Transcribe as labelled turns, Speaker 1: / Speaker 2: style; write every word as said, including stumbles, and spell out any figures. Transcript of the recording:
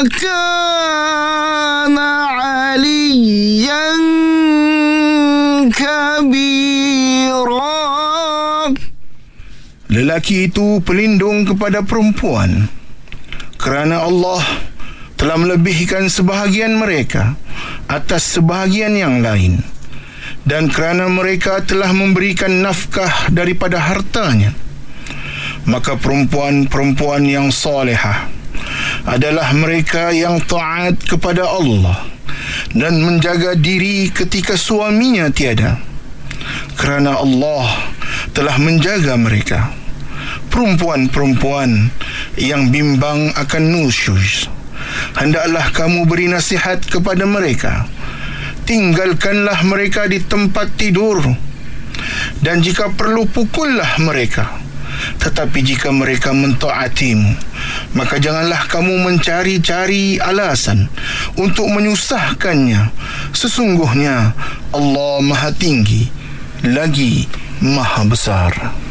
Speaker 1: كان عليا كبيرا.
Speaker 2: Lelaki itu pelindung kepada perempuan kerana Allah telah melebihkan sebahagian mereka atas sebahagian yang lain, dan kerana mereka telah memberikan nafkah daripada hartanya. Maka perempuan-perempuan yang solehah adalah mereka yang taat kepada Allah dan menjaga diri ketika suaminya tiada, kerana Allah telah menjaga mereka. Perempuan-perempuan yang bimbang akan nusyuz, hendaklah kamu beri nasihat kepada mereka. Tinggalkanlah mereka di tempat tidur, dan jika perlu pukullah mereka. Tetapi jika mereka mentaatimu, maka janganlah kamu mencari-cari alasan untuk menyusahkannya. Sesungguhnya Allah Maha Tinggi lagi Maha Besar.